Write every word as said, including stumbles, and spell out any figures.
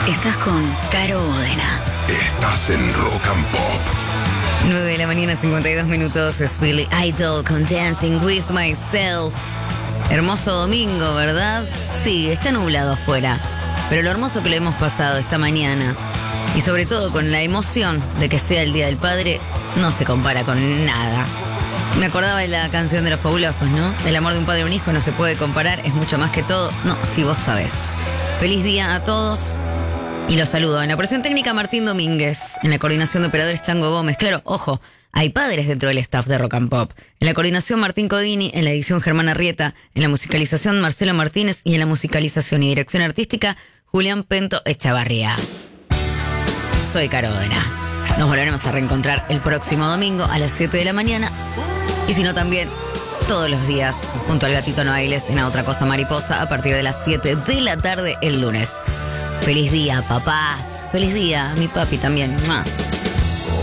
Estás con Caro Ódena. Estás en Rock and Pop. nueve de la mañana, cincuenta y dos minutos. Es Billy Idol con Dancing With Myself. Hermoso domingo, ¿verdad? Sí, está nublado afuera. Pero lo hermoso que lo hemos pasado esta mañana, y sobre todo con la emoción de que sea el Día del Padre, no se compara con nada. Me acordaba de la canción de Los Fabulosos, ¿no? El amor de un padre y un hijo no se puede comparar, es mucho más que todo. No, si vos sabés. Feliz día a todos. Y los saludo. En la operación técnica, Martín Domínguez. En la coordinación de operadores, Chango Gómez. Claro, ojo, hay padres dentro del staff de Rock and Pop. En la coordinación, Martín Codini. En la edición, Germán Arrieta. En la musicalización, Marcelo Martínez. Y en la musicalización y dirección artística, Julián Pento Echavarría. Soy Caro Ódena. Nos volveremos a reencontrar el próximo domingo a las siete de la mañana. Y si no, también todos los días, junto al gatito No Bailes en A Otra Cosa Mariposa, a partir de las siete de la tarde el lunes. Feliz día, papás. Feliz día, mi papi también. ¡Mua!